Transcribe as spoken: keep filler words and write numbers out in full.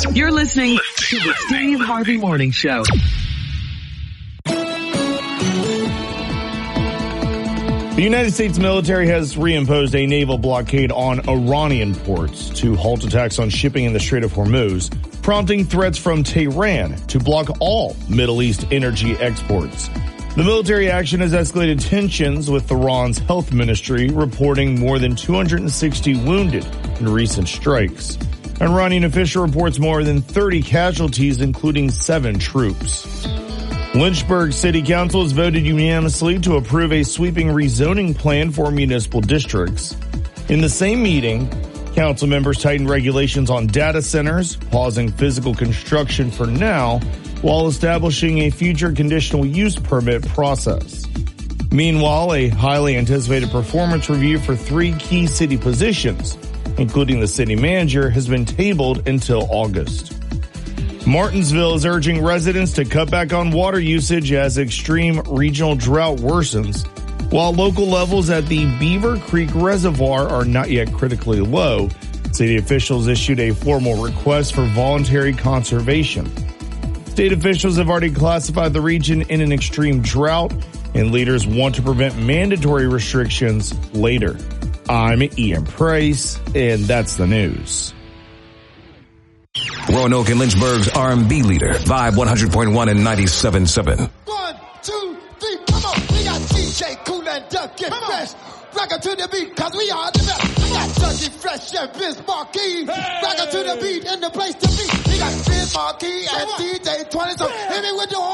You're listening to the Steve Harvey Morning Show. The United States military has reimposed a naval blockade on Iranian ports to halt attacks on shipping in the Strait of Hormuz, prompting threats from Tehran to block all Middle East energy exports. The military action has escalated tensions, with Iran's health ministry reporting more than two hundred sixty wounded in recent strikes. An Iranian official reports more than thirty casualties, including seven troops. Lynchburg City Council has voted unanimously to approve a sweeping rezoning plan for municipal districts. In the same meeting, council members tightened regulations on data centers, pausing physical construction for now, while establishing a future conditional use permit process. Meanwhile, a highly anticipated performance review for three key city positions, including the city manager, has been tabled until August. Martinsville is urging residents to cut back on water usage as extreme regional drought worsens. While local levels at the Beaver Creek Reservoir are not yet critically low, city officials issued a formal request for voluntary conservation. State officials have already classified the region in an extreme drought, and leaders want to prevent mandatory restrictions later. I'm Ian Price, and that's the news. Roanoke and Lynchburg's R and B leader, Vibe one hundred point one and ninety-seven point seven. One, two, three, come on. We got D J Cool and Duck and Fresh. Rock it to the beat, cause we are the best. We got Dougie Fresh and Biz Marquis. Hey. Rock it to the beat in the place to be. We got Biz Marquie and D J twenty, so hit me with the